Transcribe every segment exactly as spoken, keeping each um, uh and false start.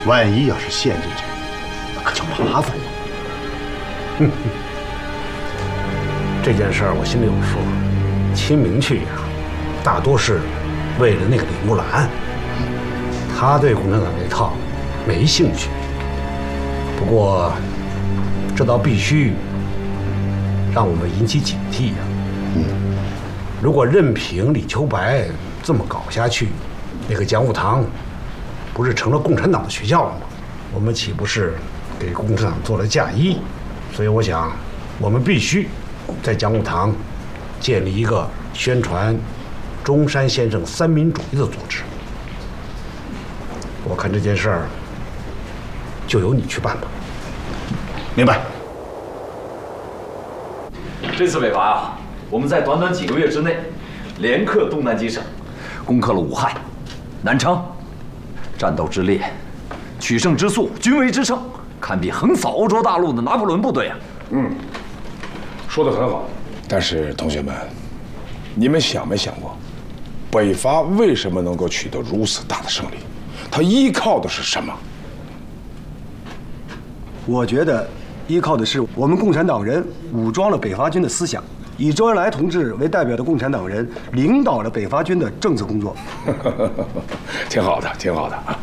万一要是陷进去，那可就麻烦了。哼哼， 这件事儿我心里有数。清明去呀、啊，大多是为了那个李木兰，他对共产党那套没兴趣。不过，这倒必须让我们引起警惕呀、啊。嗯，如果任凭李秋白这么搞下去，那个讲武堂不是成了共产党的学校了吗？我们岂不是给共产党做了嫁衣？所以我想，我们必须在讲武堂建立一个宣传中山先生三民主义的组织。我看这件事儿就由你去办吧。 明白。 这次北伐啊，我们在短短几个月之内，连克东南几省，攻克了武汉、南昌，战斗之烈，取胜之速，军威之盛，堪比横扫欧洲大陆的拿破仑部队啊！ 嗯，说得很好。但是同学们，你们想没想过，北伐为什么能够取得如此大的胜利？它依靠的是什么？ 我觉得依靠的是我们共产党人武装了北伐军的思想，以周恩来同志为代表的共产党人领导了北伐军的政治工作。 挺好的，挺好的啊。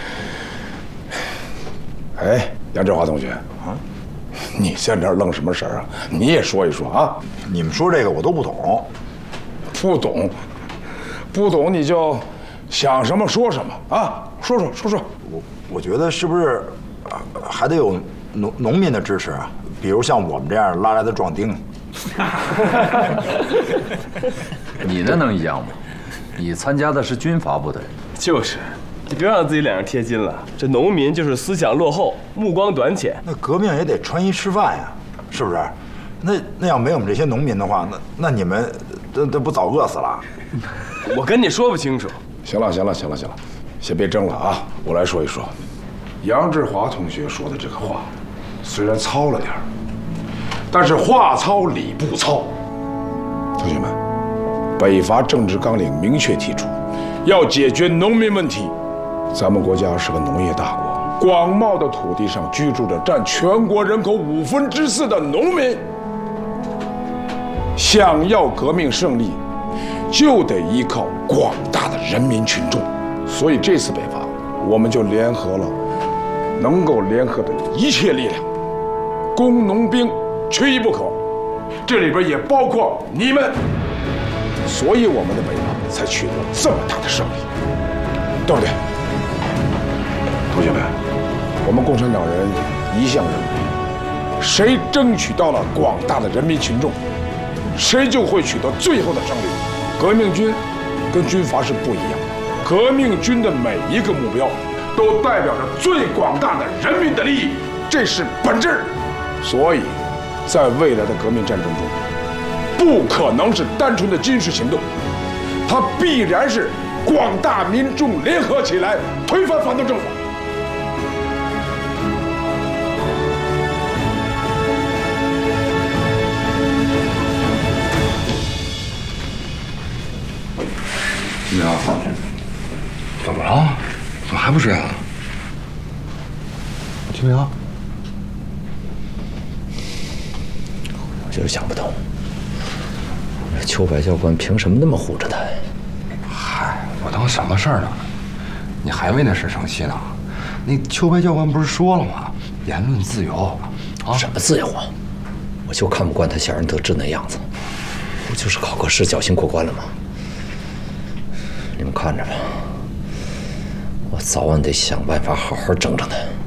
哎，杨振华同学啊，你在这儿愣什么神儿啊？你也说一说啊！ 你们说这个我都不懂， 不懂，不懂你就想什么说什么啊！说说说说。 我我觉得是不是还得有农农民的支持啊？比如像我们这样拉来的壮丁。 你那能一样吗？你参加的是军阀部队。 就是，你别让自己脸上贴金了。这农民就是思想落后，目光短浅。 那革命也得穿衣吃饭呀，是不是？那那要没有我们这些农民的话，那那你们这这不早饿死了？ 我跟你说不清楚。 行了，行了，行了，行了，先别争了啊！我来说一说，杨志华同学说的这个话，虽然糙了点儿，但是话糙理不糙。同学们，北伐政治纲领明确提出，要解决农民问题。咱们国家是个农业大国，广袤的土地上居住着占全国人口五分之四的农民。想要革命胜利，就得依靠广大的人民群众。所以这次北伐，我们就联合了能够联合的一切力量，工农兵缺一不可，这里边也包括你们。所以我们的北伐才取得了这么大的胜利，对不对？同学们，我们共产党人一向认为，谁争取到了广大的人民群众，谁就会取得最后的胜利。革命军跟军阀是不一样的，革命军的每一个目标都代表着最广大的人民的利益，这是本质。所以，在未来的革命战争中，不可能是单纯的军事行动，它必然是广大民众联合起来推翻反动政府。 金明，怎么了？怎么还不睡啊？金明， 我就是想不通，邱白教官凭什么那么护着他？ 嗨，我当什么事儿呢？你还为那事生气呢？那邱白教官不是说了吗？言论自由啊！什么自由啊？我就看不惯他小人得志那样子。不就是考个试侥幸过关了吗？你们看着吧，我早晚得想办法好好整整他。